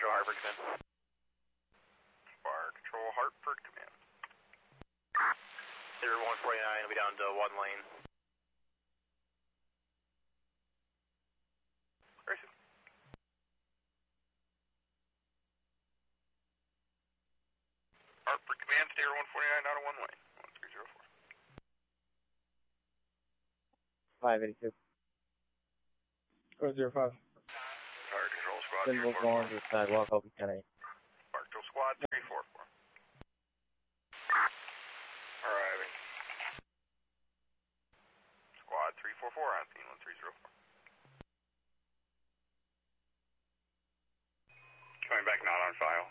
Control Hartford Command. Fire Control Hartford Command. Clear 149 will be down to one lane. Grayson. Hartford Command, Clear 149 down to one lane. 1304. 582. Code 05. Fire Control Squad Then we'll go on to the sidewalk, I'll be 10-8. Fire Control Squad 344. Arriving. Squad 344 on scene 1304. Coming back, not on file.